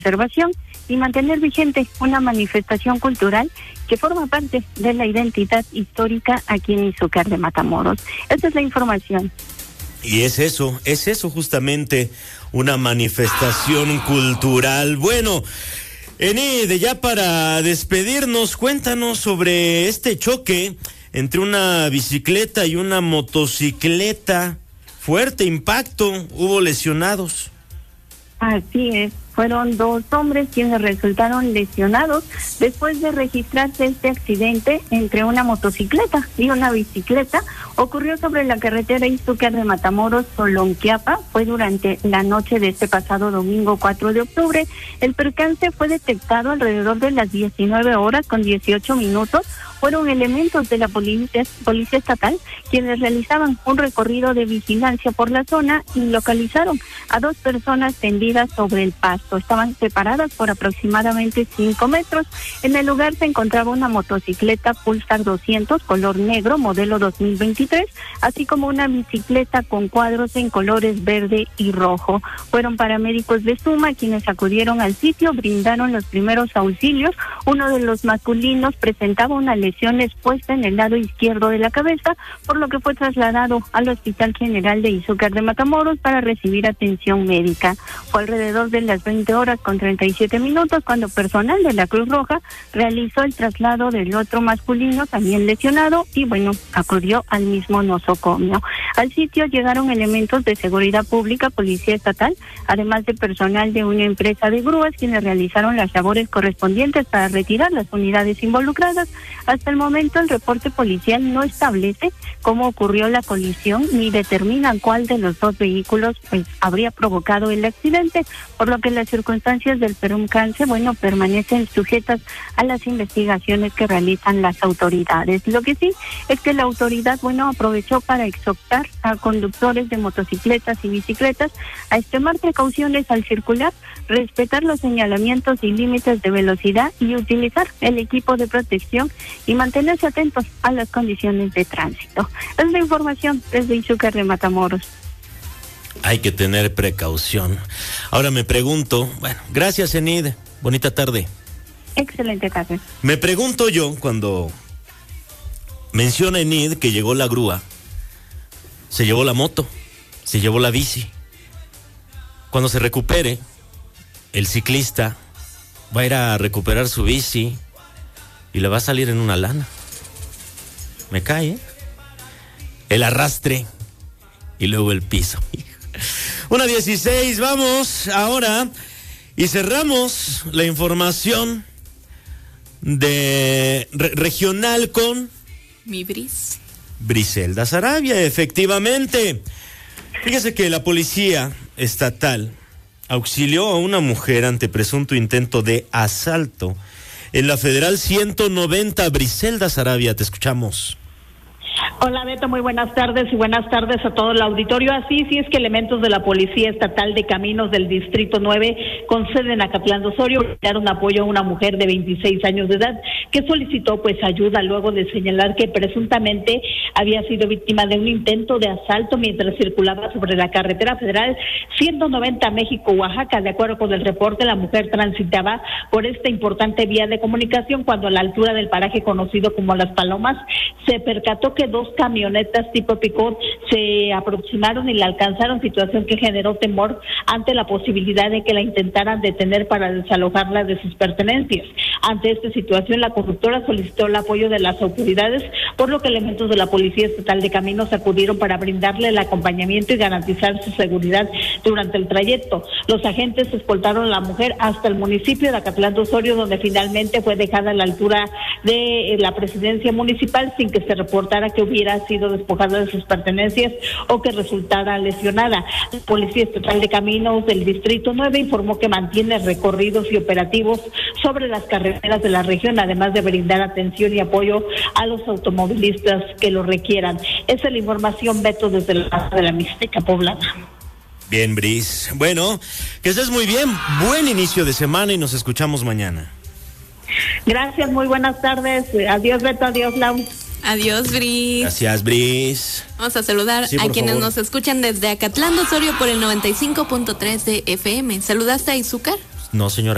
conservación y mantener vigente una manifestación cultural que forma parte de la identidad histórica aquí en Izúcar de Matamoros. Esta es la información. Y es eso justamente, una manifestación cultural. Bueno, Enid, ya para despedirnos, cuéntanos sobre este choque entre una bicicleta y una motocicleta. Fuerte impacto, hubo lesionados. Así es, fueron 2 hombres quienes resultaron lesionados después de registrarse este accidente entre una motocicleta y una bicicleta. Ocurrió sobre la carretera Izúcar de Matamoros, Solonquiapa. Fue durante la noche de este pasado domingo 4 de octubre. El percance fue detectado alrededor de las 19 horas con 18 minutos. Fueron elementos de la policía estatal quienes realizaban un recorrido de vigilancia por la zona y localizaron a 2 personas tendidas sobre el pasto. Estaban separadas por aproximadamente 5 metros. En el lugar se encontraba una motocicleta Pulsar 200 color negro, modelo 2023, así como una bicicleta con cuadros en colores verde y rojo. Fueron paramédicos de Suma quienes acudieron al sitio, brindaron los primeros auxilios. Uno de los masculinos presentaba una lesión expuesta en el lado izquierdo de la cabeza, por lo que fue trasladado al Hospital General de Izúcar de Matamoros para recibir atención médica. Fue alrededor de las 20 horas con 37 minutos cuando personal de la Cruz Roja realizó el traslado del otro masculino también lesionado y acudió al mismo nosocomio. Al sitio llegaron elementos de seguridad pública, policía estatal, además de personal de una empresa de grúas quienes realizaron las labores correspondientes para retirar las unidades involucradas. Hasta el momento el reporte policial no establece cómo ocurrió la colisión ni determina cuál de los 2 vehículos habría provocado el accidente, por lo que las circunstancias del percance permanecen sujetas a las investigaciones que realizan las autoridades. Lo que sí es que la autoridad aprovechó para exhortar a conductores de motocicletas y bicicletas a extremar precauciones al circular, respetar los señalamientos y límites de velocidad y utilizar el equipo de protección y mantenerse atentos a las condiciones de tránsito. Es la información desde Izúcar de Matamoros. Hay que tener precaución. Ahora me pregunto, gracias Enid, bonita tarde. Excelente tarde. Me pregunto yo, cuando menciona Enid que llegó la grúa, se llevó la moto, se llevó la bici. Cuando se recupere, el ciclista va a ir a recuperar su bici y le va a salir en una lana. Me cae, el arrastre y luego el piso. 1:16, vamos ahora y cerramos la información de regional con mi Bris. Briselda Sarabia, efectivamente. Fíjese que la policía estatal auxilió a una mujer ante presunto intento de asalto en la Federal 190. Briselda Sarabia, te escuchamos. Hola Beto, muy buenas tardes y buenas tardes a todo el auditorio. Así sí es que elementos de la Policía Estatal de Caminos del Distrito 9 con sede en Acatlán de Osorio brindaron apoyo a una mujer de 26 años de edad que solicitó ayuda luego de señalar que presuntamente había sido víctima de un intento de asalto mientras circulaba sobre la carretera federal 190 México-Oaxaca. De acuerdo con el reporte, la mujer transitaba por esta importante vía de comunicación cuando a la altura del paraje conocido como Las Palomas se percató que 2 camionetas tipo pick-up se aproximaron y la alcanzaron, situación que generó temor ante la posibilidad de que la intentaran detener para desalojarla de sus pertenencias. Ante esta situación, la conductora solicitó el apoyo de las autoridades, por lo que elementos de la Policía Estatal de Caminos acudieron para brindarle el acompañamiento y garantizar su seguridad durante el trayecto. Los agentes escoltaron a la mujer hasta el municipio de Acatlán de Osorio, donde finalmente fue dejada a la altura de la presidencia municipal sin que se reportara que hubiera sido despojada de sus pertenencias o que resultara lesionada. La Policía Estatal de Caminos del Distrito 9 informó que mantiene recorridos y operativos sobre las carreteras de la región, además de brindar atención y apoyo a los automovilistas que lo requieran. Esa es la información, Beto, desde la Mixteca Poblana. Bien, Bris. Bueno, que estés muy bien. Buen inicio de semana y nos escuchamos mañana. Gracias, muy buenas tardes. Adiós, Beto, adiós, Lau. Adiós, Bris. Gracias, Bris. Vamos a saludar a quienes nos escuchan desde Acatlán de Osorio por el 95.3 de FM. ¿Saludaste a Izúcar? No, señora.